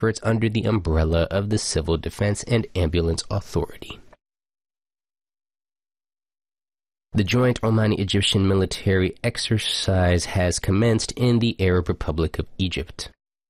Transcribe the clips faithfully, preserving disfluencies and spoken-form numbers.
efforts under the umbrella of the Civil Defense and Ambulance Authority. The joint Omani-Egyptian military exercise has commenced in the Arab Republic of Egypt.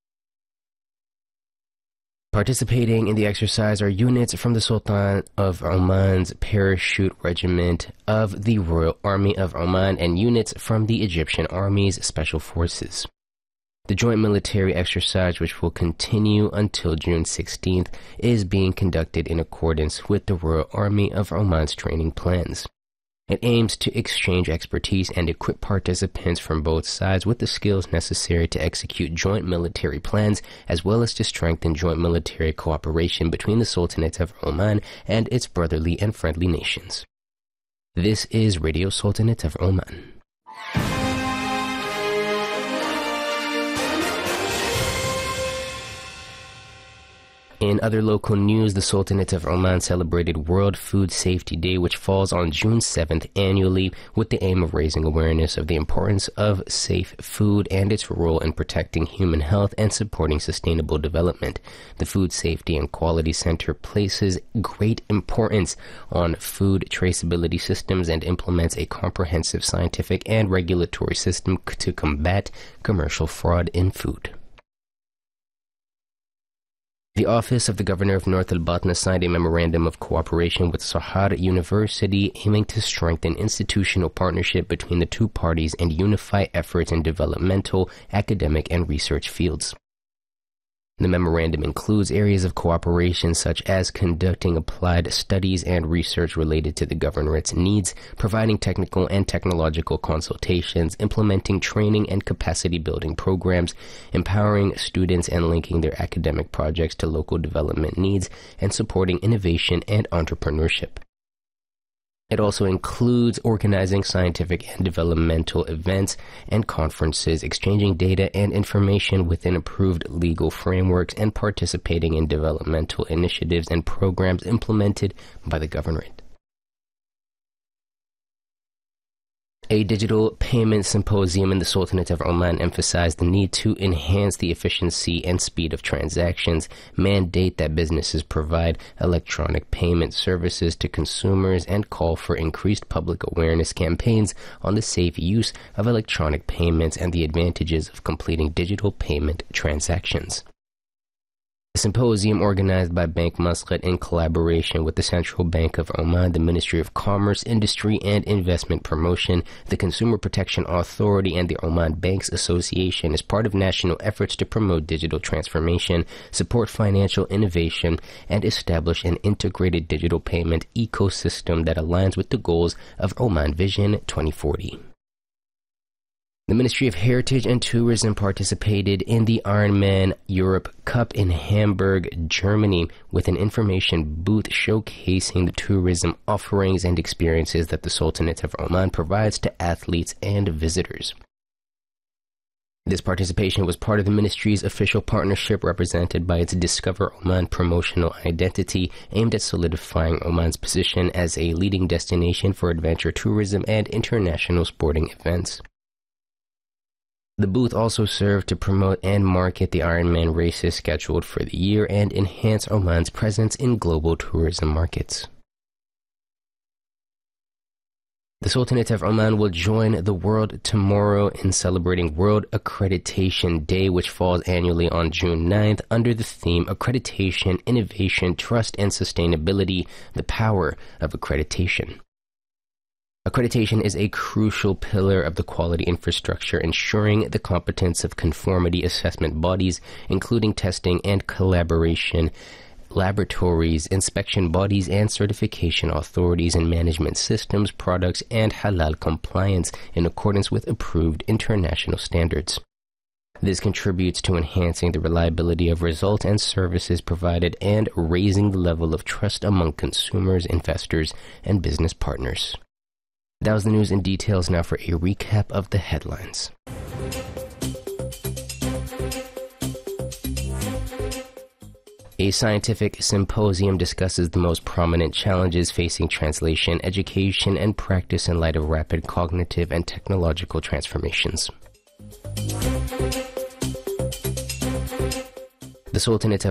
Participating in the exercise are units from the Sultan of Oman's Parachute Regiment of the Royal Army of Oman and units from the Egyptian Army's Special Forces. The joint military exercise, which will continue until June sixteenth, is being conducted in accordance with the Royal Army of Oman's training plans. It aims to exchange expertise and equip participants from both sides with the skills necessary to execute joint military plans, as well as to strengthen joint military cooperation between the Sultanate of Oman and its brotherly and friendly nations. This is Radio Sultanate of Oman. In other local news, the Sultanate of Oman celebrated World Food Safety Day, which falls on June seventh annually, with the aim of raising awareness of the importance of safe food and its role in protecting human health and supporting sustainable development. The Food Safety and Quality Center places great importance on food traceability systems and implements a comprehensive scientific and regulatory system to combat commercial fraud in food. The Office of the Governor of North Al-Batna signed a memorandum of cooperation with Sahar University aiming to strengthen institutional partnership between the two parties and unify efforts in developmental, academic, and research fields. The memorandum includes areas of cooperation such as conducting applied studies and research related to the governorate's needs, providing technical and technological consultations, implementing training and capacity building programs, empowering students and linking their academic projects to local development needs, and supporting innovation and entrepreneurship. It also includes organizing scientific and developmental events and conferences, exchanging data and information within approved legal frameworks, and participating in developmental initiatives and programs implemented by the governorate. A digital payment symposium in the Sultanate of Oman emphasized the need to enhance the efficiency and speed of transactions, mandate that businesses provide electronic payment services to consumers, and call for increased public awareness campaigns on the safe use of electronic payments and the advantages of completing digital payment transactions. The symposium, organized by Bank Muscat in collaboration with the Central Bank of Oman, the Ministry of Commerce, Industry and Investment Promotion, the Consumer Protection Authority, and the Oman Banks Association, is part of national efforts to promote digital transformation, support financial innovation, and establish an integrated digital payment ecosystem that aligns with the goals of Oman Vision twenty forty. The Ministry of Heritage and Tourism participated in the Ironman Europe Cup in Hamburg, Germany, with an information booth showcasing the tourism offerings and experiences that the Sultanate of Oman provides to athletes and visitors. This participation was part of the ministry's official partnership represented by its Discover Oman promotional identity, aimed at solidifying Oman's position as a leading destination for adventure tourism and international sporting events. The booth also served to promote and market the Ironman races scheduled for the year and enhance Oman's presence in global tourism markets. The Sultanate of Oman will join the world tomorrow in celebrating World Accreditation Day, which falls annually on June ninth under the theme Accreditation, Innovation, Trust, and Sustainability, the Power of Accreditation. Accreditation is a crucial pillar of the quality infrastructure, ensuring the competence of conformity assessment bodies, including testing and collaboration, laboratories, inspection bodies, and certification authorities in management systems, products, and halal compliance in accordance with approved international standards. This contributes to enhancing the reliability of results and services provided and raising the level of trust among consumers, investors, and business partners. That was the news in details. Now for a recap of the headlines. A scientific symposium discusses the most prominent challenges facing translation, education, and practice in light of rapid cognitive and technological transformations. The Sultanate of